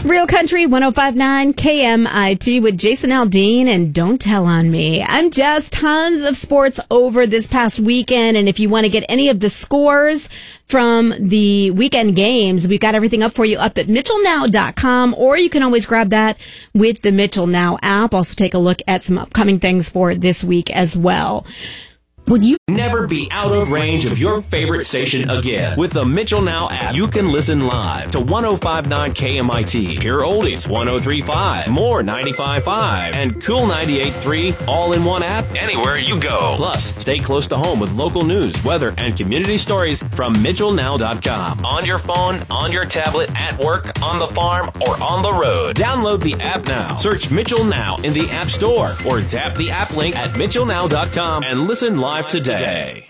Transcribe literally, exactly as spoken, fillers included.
Real Country one oh five point nine K M I T with Jason Aldean and Don't Tell on Me. I'm Jess. Tons of sports over this past weekend, and if you want to get any of the scores from the weekend games, we've got everything up for you up at Mitchell Now dot com, or you can always grab that with the Mitchell Now app. Also take a look at some upcoming things for this week as well. Would you never be out of range of your favorite station again? With the Mitchell Now app, you can listen live to one oh five point nine K M I T, Pure Oldies one oh three point five, More ninety-five point five, and Cool ninety-eight point three, all in one app, anywhere you go. Plus, stay close to home with local news, weather, and community stories from Mitchell Now dot com. On your phone, on your tablet, at work, on the farm, or on the road. Download the app now. Search Mitchell Now in the App Store, or tap the app link at Mitchell Now dot com and listen live today.